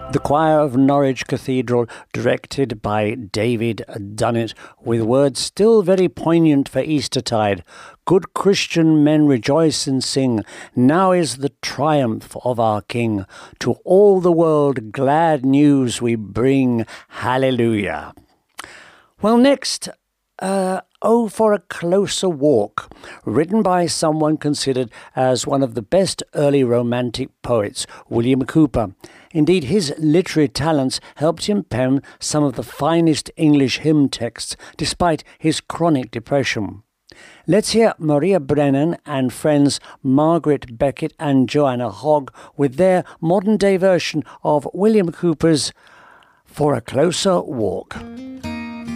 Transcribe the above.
The choir of Norwich Cathedral, directed by David Dunnett, with words still very poignant for Eastertide. Good Christian men rejoice and sing, now is the triumph of our King. To all the world glad news we bring, hallelujah. Well, next, Oh, for a Closer Walk, written by someone considered as one of the best early Romantic poets, William Cowper. Indeed, his literary talents helped him pen some of the finest English hymn texts, despite his chronic depression. Let's hear Maria Brennan and friends Margaret Beckett and Joanna Hogg with their modern-day version of William Cowper's For a Closer Walk.